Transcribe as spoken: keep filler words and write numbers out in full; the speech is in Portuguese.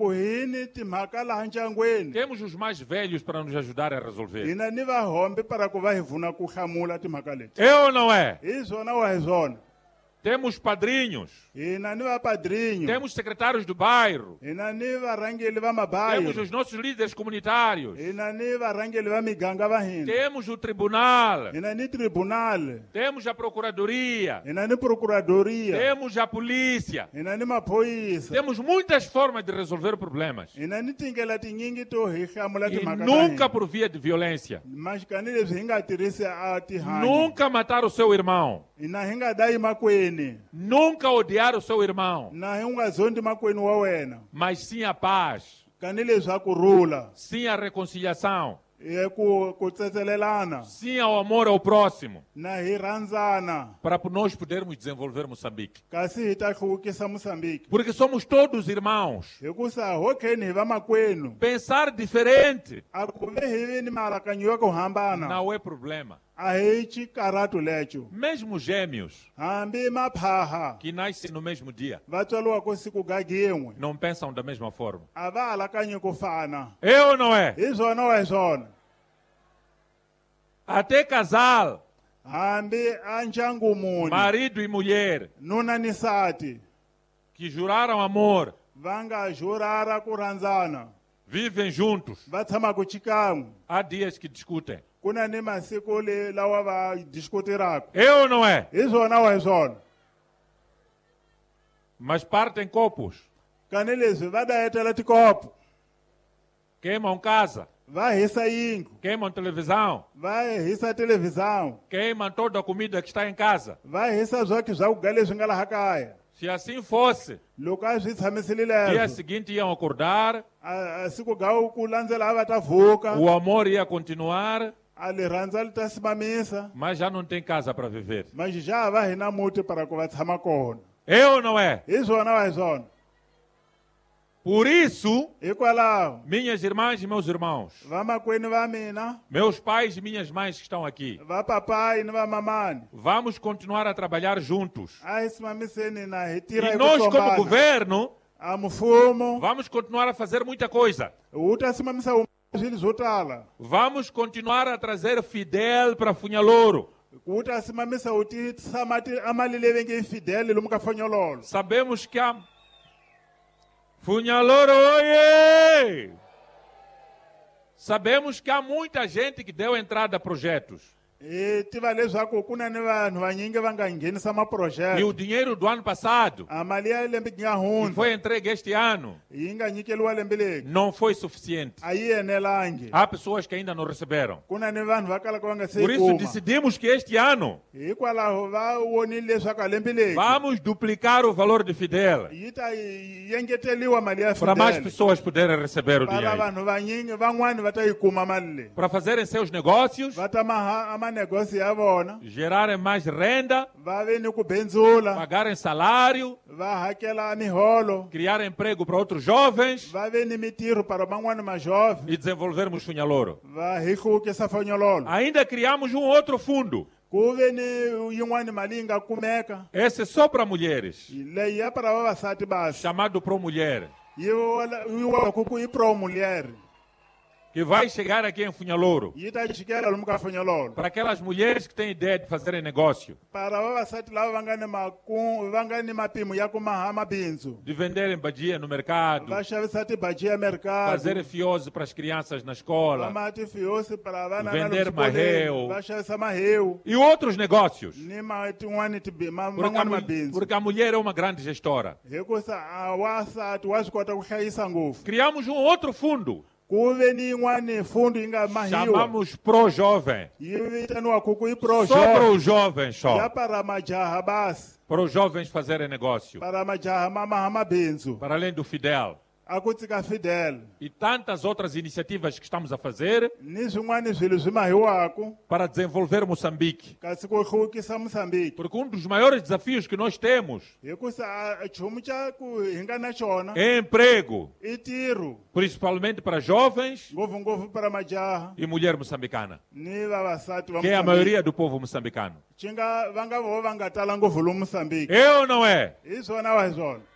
hini timhaka laha ndyangwini Temos os mais velhos para nos ajudar a resolver. hina ni vahombi para ku va hi pfuna ku hlamula timhaka leti É ou não é? hi swona wa hi swona Temos padrinhos, hina ni vapadrinyo temos secretários do bairro, hina ni varhangeli va temos mabayo os nossos líderes comunitários, hina ni varhangeli va miganga va hina temos o tribunal, hina ni tribunal temos a procuradoria, hina ni procuradoria temos a polícia. hina ni maphoyisa Temos muitas formas de resolver problemas. hina ni tindlela tinyingi to hi hlamula E timhaka ta nunca hina por via de violência. maxikani leswi hi nga tirhisi a tihanyi Nunca matar o seu irmão. hina hi nga dayi makweni Nunca odiar o seu irmão. na hi nga zondi makweni wa wena Mas sim a paz. kani leswi a kurhula Sim a reconciliação. e ku ku tsetselelana Sim ao amor ao próximo. na hi rhandzana Para nós podermos desenvolver Moçambique. kasi hi ta hluvukisa Moçambique Porque somos todos irmãos. hikusa ho kheni hi va makwenu Pensar diferente a ku ve hi vi ni mianakanyo ya ku hambana não é problema. a hi xikarato lecho Mesmo gêmeos hambi maphaha que nascem no mesmo dia va tswaliwaka siku ga gin'we não pensam da mesma forma. a va alakanyi ku fana É ou não é? hi swona wa hi swona Até casal, hambi a ndyangu muni marido e mulher, nuna ni nsati que juraram amor, va nga jurara ku rhandzana vivem juntos. va tshamaku xikan'we Há dias que discutem. ku na ni masiku le lawa va diskutiraka É ou não é? hi swona wa hi swona Mas partem copos, kani leswi va dayetela tikopo queimam casa, va hisa yindlu queimam televisão, va hisa televisão queimam toda a comida que está em casa. va hisa swakudya swakudya leswi nga laha kaya Se assim fosse, loko a swi tshamisile dia leswo seguinte iam acordar, a a siku ga ku landzela a va ta vuka o amor ia continuar, a li rhandza li ta simamisa mas já não tem casa para viver. mas já va hi na muti para ku va tshama kona É ou não é? hi swona wa hi swona Por isso, hikwalaho minhas irmãs e meus irmãos, vamakwenu va mina meus pais e minhas mães que estão aqui, va papai ni va mamani vamos continuar a trabalhar juntos. a hi simamiseni na hi tirha E hi ku nós, como tsombana governo, a mfumo vamos continuar a fazer muita coisa. wu ta simamisa wu- swilo swo tala Vamos continuar a trazer Fidel para Funhalouro. wu ta simamisa wu tisama ti a mali leyi venge fidele lomu ka fanyololo Sabemos que há... Funhalouro, oiê! Sabemos que há muita gente que deu entrada a projetos. hi tiva leswaku ku na ni vanhu vanyingi va nga nghenisa E o maphurojeke dinheiro do ano passado, a mali ya lembe ki nga que hundza foi entregue este ano, yi nga nyikeliwa lembe leki não foi suficiente. a yi enelangi Há pessoas que ainda não receberam. ku na ni vanhu va kalaka va nga se Por yi isso kuma decidimos que este ano hikwalaho va vonile leswaku a lembe leki vamos duplicar o valor de Fidel yi ta yi engeteliwa mali ya para mais fidele pessoas poderem receber o para dinheiro. vanhu vanyingi van'wani va ta yi kuma mali leyi Para fazerem seus negócios, va ta maha a manegócio ya vona gerarem mais renda, va ve ni ku bendzula pagarem salário, va hakela miholo criar emprego para outros jovens va ve ni mitirho para man'wani majove e desenvolvermos Funhalouro. va hi hluvukisa fanyololo Ainda criamos um outro fundo. ku ve ni yin'wani mali yi nga kumeka Esse é só para mulheres, leyi ya para vavasati basi chamado Pro Mulher, yi wala- yi walaku ku i pro mulher que vai chegar aqui em Funhalouro. yi ta jikela lomu ka fanyololo Para aquelas mulheres que têm ideia de fazerem negócio, para vavasati lava va nga ni maku- va nga ni mapimo ya ku maha mabindzu de venderem badia no mercado, va xavisa tibaji ya mercado fazer fiose para as crianças na va escola maha tifiosi para vana na Vender lomu xikolweni, marreu. va xavisa maheu e outros negócios. ni ma tin'wani tibi- ma- Porque a, man'wani mu- mabindzu porque a mulher é uma grande gestora. hikusa a wasati wa swi kota ku hlayisa ngopfu Criamos um outro fundo, ku ve ni yin'wani fundo yi nga mahiwa chamamos Pro Jovem. yi vitaniwaku ku i pro Só para jovem os jovens, ya só. para majaha basi Para os jovens fazerem negócio. para majaha ma maha mabindzu Para além do Fidel. a ku tsika fidele E tantas outras iniciativas que estamos a fazer ni swin'wani swilo swi mahiwaku para desenvolver Moçambique. kasi ku hluvukisa Moçambique Porque um dos maiores desafios que nós temos hikusa a nchumu xa ku hi nga na xona é emprego, i tirho principalmente para jovens ngopfungopfu para majaha e mulher moçambicana, ni vavasati va que é a Moçambique maioria do povo moçambicano. xi nga va nga vo va nga tala ngopfu lomu Moçambique É ou não é? hi swona wa hi swona